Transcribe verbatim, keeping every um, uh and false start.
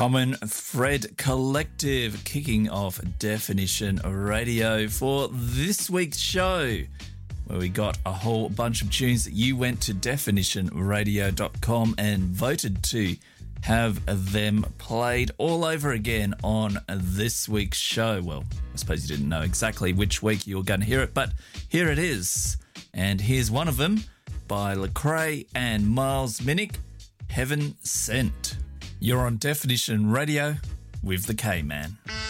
Common Thread Collective kicking off Definition Radio for this week's show, where we got a whole bunch of tunes that you went to definition radio dot com and voted to have them played all over again on this week's show. Well, I suppose you didn't know exactly which week you were going to hear it, but here it is. And here's one of them by Lecrae and Miles Minnick, Heaven Sent. You're on Definition Radio with the K-Man.